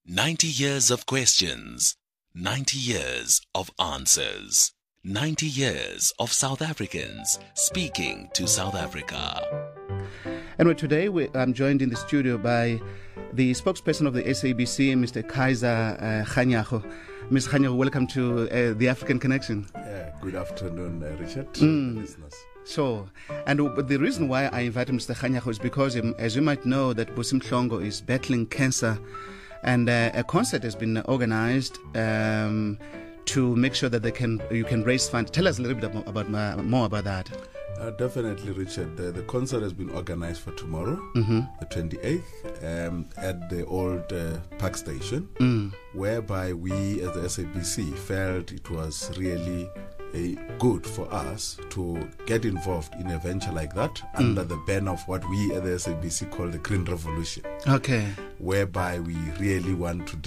90 years of questions, 90 years of answers, 90 years of South Africans speaking to South Africa. And today I'm joined in the studio by the spokesperson of the SABC, Mr. Kaiser Kganyago. Mr. Kganyago, welcome to the African Connection. Good afternoon, Richard, listeners. Sure. And the reason why I invited Mr. Kganyago is because, as you might know, that Busi Mhlongo is battling cancer, and a concert has been organized to make sure that you can raise funds. Tell us a little bit more about that. Definitely, Richard. The concert has been organized for tomorrow, the 28th, at the old Park Station, whereby we as the SABC felt it was really good for us to get involved in a venture like that under the banner of what we at the SABC call the Green Revolution. Okay. Whereby we really want to